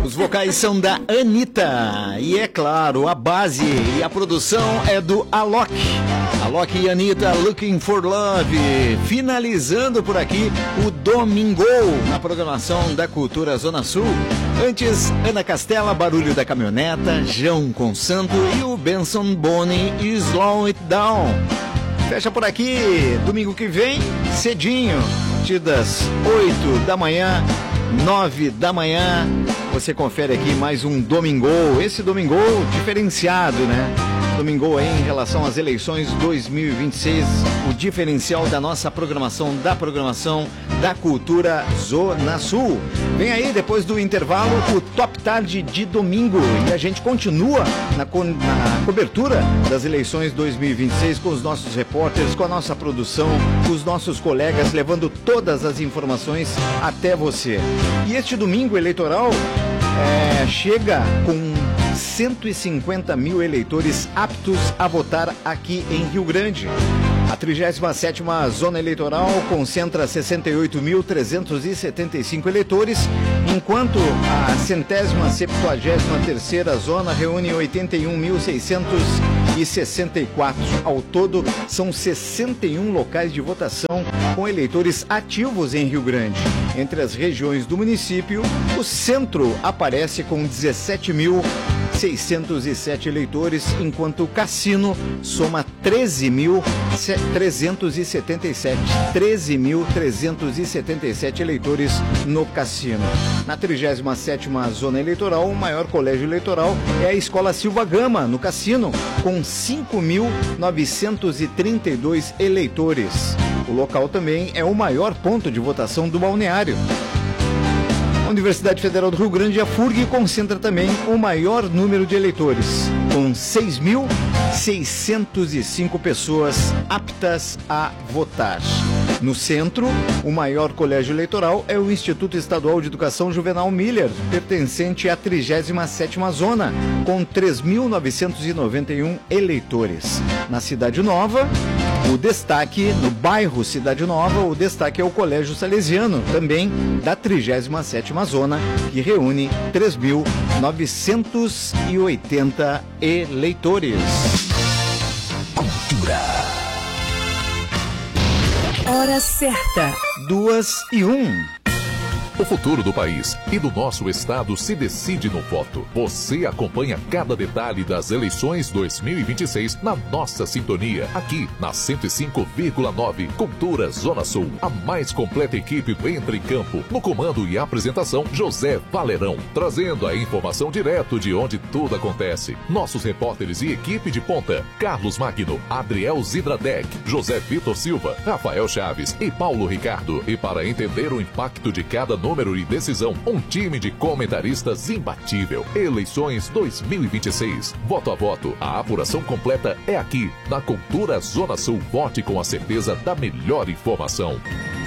Os vocais são da Anitta. E é claro, a base e a produção é do Alok. Alok e Anitta, Looking for Love. Finalizando por aqui o Domingo na programação da Cultura Zona Sul. Antes, Ana Castela, Barulho da Caminhoneta, João Consanto e o Benson Boone e Slow It Down. Fecha por aqui, domingo que vem, cedinho, a partir das 8 da manhã, 9 da manhã, você confere aqui mais um Domingo, esse Domingo diferenciado, né? Domingo aí em relação às eleições 2026, o diferencial da nossa programação, da Cultura Zona Sul. Vem aí, depois do intervalo, o Top Tarde de domingo. E a gente continua na cobertura das eleições 2026 com os nossos repórteres, com a nossa produção, com os nossos colegas, levando todas as informações até você. E este domingo eleitoral chega com 150 mil eleitores aptos a votar aqui em Rio Grande. A 37ª Zona Eleitoral concentra 68.375 eleitores, enquanto a 173ª Zona reúne 81.664. Ao todo, são 61 locais de votação com eleitores ativos em Rio Grande. Entre as regiões do município, o centro aparece com 17.607 eleitores, enquanto o Cassino soma 13.377 eleitores no Cassino. Na 37ª Zona Eleitoral, o maior colégio eleitoral é a Escola Silva Gama, no Cassino, com 5.932 eleitores. O local também é o maior ponto de votação do balneário. A Universidade Federal do Rio Grande, a FURG, concentra também o maior número de eleitores, com 6.605 pessoas aptas a votar. No centro, o maior colégio eleitoral é o Instituto Estadual de Educação Juvenal Miller, pertencente à 37ª Zona, com 3.991 eleitores. Na Cidade Nova, o destaque, no bairro Cidade Nova, o destaque é o Colégio Salesiano, também da 37ª Zona, que reúne 3.980 eleitores. Cultura. Hora certa. 2:01. O futuro do país e do nosso estado se decide no voto. Você acompanha cada detalhe das eleições 2026 na nossa sintonia, aqui na 105,9 Cultura Zona Sul. A mais completa equipe entra em campo. No comando e apresentação, José Valerão, trazendo a informação direto de onde tudo acontece. Nossos repórteres e equipe de ponta, Carlos Magno, Adriel Zidradec, José Vitor Silva, Rafael Chaves e Paulo Ricardo. E para entender o impacto de cada número e decisão, um time de comentaristas imbatível. Eleições 2026. Voto a voto. A apuração completa é aqui, na Cultura Zona Sul. Vote com a certeza da melhor informação.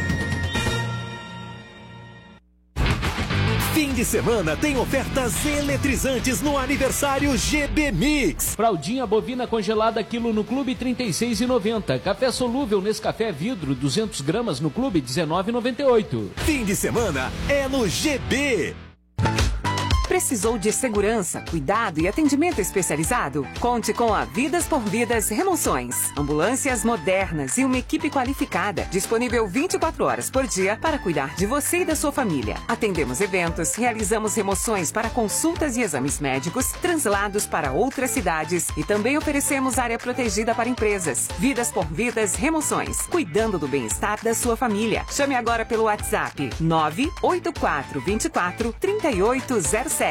Fim de semana tem ofertas eletrizantes no aniversário GB Mix. Fraldinha bovina congelada quilo no Clube, R$ 36,90. Café solúvel Nescafé vidro, 200 gramas no Clube, R$ 19,98. Fim de semana é no GB. Precisou de segurança, cuidado e atendimento especializado? Conte com a Vidas por Vidas Remoções. Ambulâncias modernas e uma equipe qualificada, disponível 24 horas por dia para cuidar de você e da sua família. Atendemos eventos, realizamos remoções para consultas e exames médicos, translados para outras cidades e também oferecemos área protegida para empresas. Vidas por Vidas Remoções, cuidando do bem-estar da sua família. Chame agora pelo WhatsApp 984243807.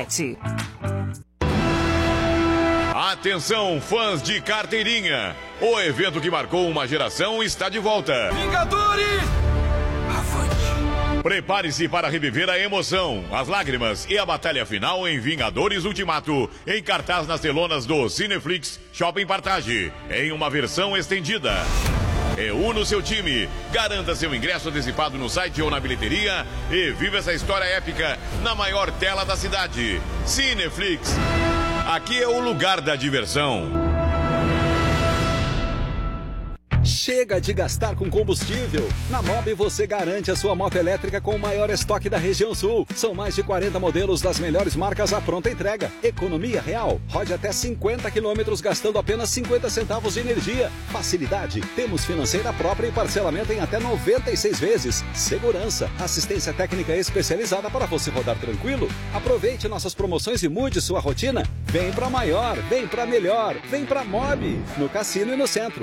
Atenção, fãs de carteirinha! O evento que marcou uma geração está de volta. Vingadores! Avante! Prepare-se para reviver a emoção, as lágrimas e a batalha final em Vingadores Ultimato, em cartaz nas telonas do Cineflix Shopping Partage, em uma versão estendida. Reúna o seu time, garanta seu ingresso antecipado no site ou na bilheteria e viva essa história épica na maior tela da cidade. Cineflix. Aqui é o lugar da diversão. Chega de gastar com combustível. Na Mob você garante a sua moto elétrica com o maior estoque da região sul. São mais de 40 modelos das melhores marcas à pronta entrega. Economia real. Rode até 50 quilômetros gastando apenas 50 centavos de energia. Facilidade. Temos financeira própria e parcelamento em até 96 vezes. Segurança. Assistência técnica especializada para você rodar tranquilo. Aproveite nossas promoções e mude sua rotina. Vem pra maior, vem pra melhor, vem pra Mob. No Cassino e no Centro.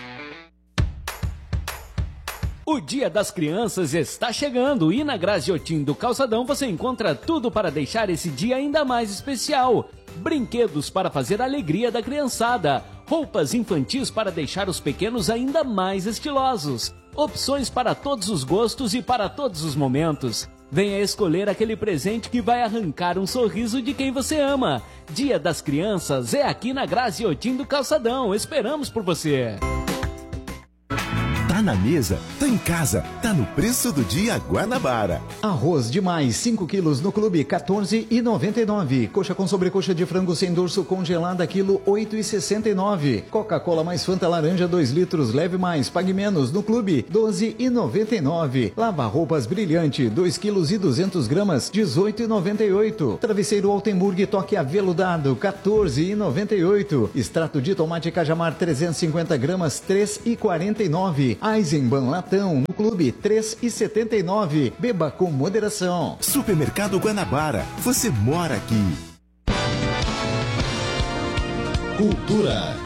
O Dia das Crianças está chegando e na Graziotin do Calçadão você encontra tudo para deixar esse dia ainda mais especial. Brinquedos para fazer a alegria da criançada, roupas infantis para deixar os pequenos ainda mais estilosos, opções para todos os gostos e para todos os momentos. Venha escolher aquele presente que vai arrancar um sorriso de quem você ama. Dia das Crianças é aqui na Graziotin do Calçadão. Esperamos por você. Tá na mesa, tá em casa, tá no preço do dia Guanabara. Arroz demais, 5 quilos no clube, R$14,99. Coxa com sobrecoxa de frango sem dorso congelada, quilo, R$8,69. Coca-Cola mais Fanta laranja, 2 litros, leve mais, pague menos, no clube, R$12,99. Lava-roupas brilhante, 2 quilos e 200 gramas, R$18,98. Travesseiro Altenburg toque aveludado, R$14,98. Extrato de tomate Cajamar, 350 gramas, R$3,49. Eisenbahn latão no clube, R$3,79. Beba com moderação. Supermercado Guanabara, você mora aqui. Cultura.